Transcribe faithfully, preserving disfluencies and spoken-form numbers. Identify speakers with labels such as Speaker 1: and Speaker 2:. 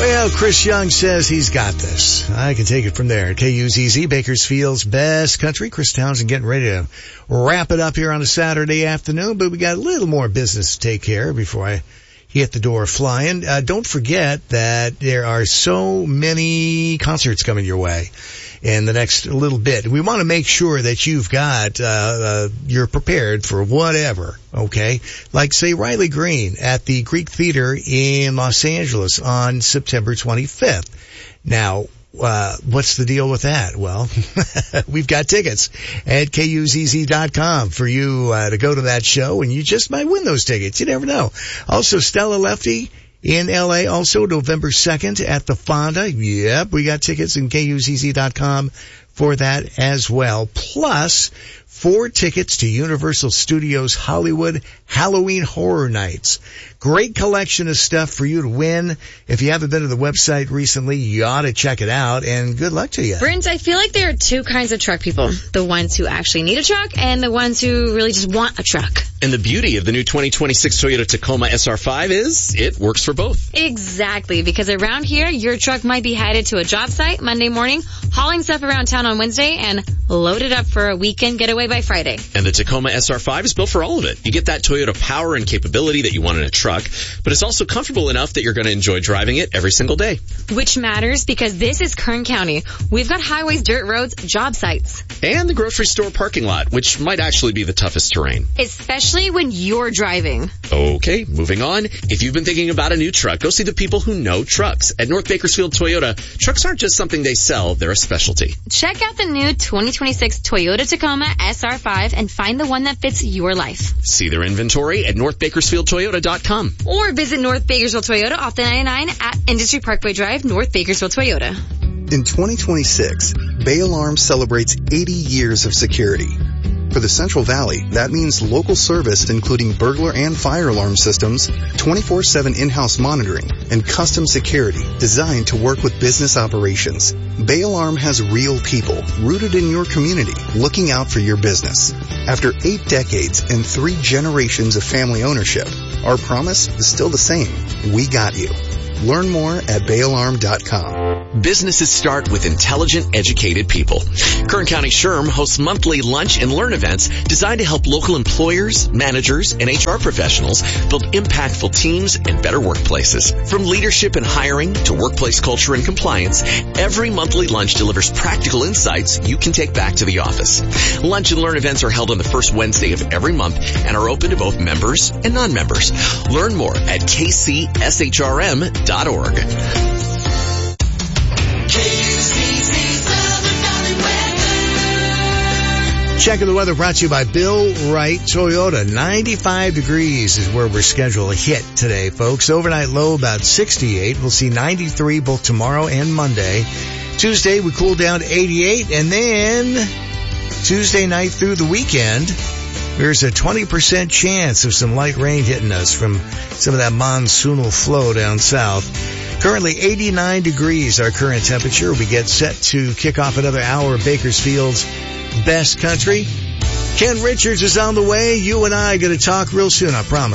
Speaker 1: Well, Chris Young says he's got this. I can take it from there. K U Z Z, Bakersfield's best country. Chris Townsend getting ready to wrap it up here on a Saturday afternoon, but we got a little more business to take care of before I hit the door flying. Uh, don't forget that there are so many concerts coming your way in the next little bit. We want to make sure that you've got, uh, uh, you're prepared for whatever, okay? Like, say, Riley Green at the Greek Theater in Los Angeles on September twenty-fifth. Now, uh, what's the deal with that? Well, we've got tickets at K U Z Z dot com for you, uh, to go to that show, and you just might win those tickets. You never know. Also, Stella Lefty in L A, also November second at the Fonda. Yep, we got tickets in K U Z Z dot com for that as well. Plus, four tickets to Universal Studios Hollywood Halloween Horror Nights. Great collection of stuff for you to win. If you haven't been to the website recently, you ought to check it out, and good luck to you.
Speaker 2: Brent, I feel like there are two kinds of truck people. The ones who actually need a truck and the ones who really just want a truck.
Speaker 3: And the beauty of the new twenty twenty-six Toyota Tacoma S R five is it works for both.
Speaker 2: Exactly, because around here, your truck might be headed to a job site Monday morning, hauling stuff around town on Wednesday, and loaded up for a weekend getaway by Friday.
Speaker 3: And the Tacoma S R five is built for all of it. You get that Toyota power and capability that you want in a truck, but it's also comfortable enough that you're going to enjoy driving it every single day.
Speaker 2: Which matters because this is Kern County. We've got highways, dirt roads, job sites.
Speaker 3: And the grocery store parking lot, which might actually be the toughest terrain.
Speaker 2: Especially when you're driving.
Speaker 3: Okay, moving on. If you've been thinking about a new truck, go see the people who know trucks. At North Bakersfield Toyota, trucks aren't just something they sell, they're a specialty.
Speaker 2: Check out the new twenty twenty-six Toyota Tacoma S R five and find the one that fits your life.
Speaker 3: See their inventory at north bakersfield toyota dot com.
Speaker 2: Or visit North Bakersfield Toyota off the ninety-nine at Industry Parkway Drive, North Bakersfield Toyota.
Speaker 4: In twenty twenty-six, Bay Alarm celebrates eighty years of security. For the Central Valley, that means local service including burglar and fire alarm systems, twenty-four seven in-house monitoring, and custom security designed to work with business operations. Bay Alarm has real people rooted in your community looking out for your business. After eight decades and three generations of family ownership, our promise is still the same. We got you. Learn more at bay alarm dot com.
Speaker 3: Businesses start with intelligent, educated people. Kern County SHRM hosts monthly lunch and learn events designed to help local employers, managers, and H R professionals build impactful teams and better workplaces. From leadership and hiring to workplace culture and compliance, every monthly lunch delivers practical insights you can take back to the office. Lunch and learn events are held on the first Wednesday of every month and are open to both members and non-members. Learn more at k c s h r m dot org.
Speaker 1: Checking the weather brought to you by Bill Wright Toyota. ninety-five degrees is where we're scheduled to hit today, folks. Overnight low about sixty-eight. We'll see ninety-three both tomorrow and Monday. Tuesday we cool down to eighty-eight, and then Tuesday night through the weekend, there's a twenty percent chance of some light rain hitting us from some of that monsoonal flow down south. Currently eighty-nine degrees, our current temperature. We get set to kick off another hour of Bakersfield's best country. Ken Richards is on the way. You and I are going to talk real soon, I promise.